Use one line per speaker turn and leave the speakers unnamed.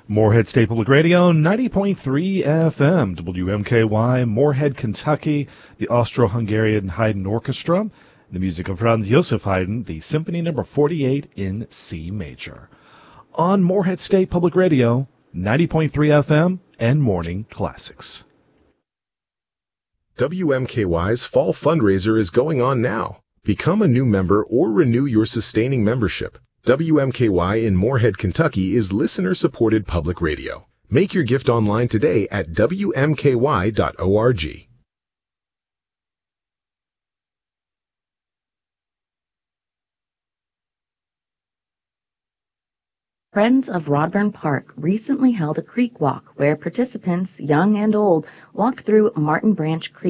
Morehead State Public Radio, 90.3 FM, WMKY, Morehead, Kentucky, the Austro-Hungarian Haydn Orchestra, the music of Franz Joseph Haydn, the Symphony No. 48 in C major. On Morehead State Public Radio, 90.3 FM, and Morning Classics.
WMKY's Fall Fundraiser is going on now. Become a new member or renew your sustaining membership. WMKY in Morehead, Kentucky is listener-supported public radio. Make your gift online today at WMKY.org.
Friends of Rodburn Park recently held a creek walk where participants, young and old, walked through Martin Branch Creek.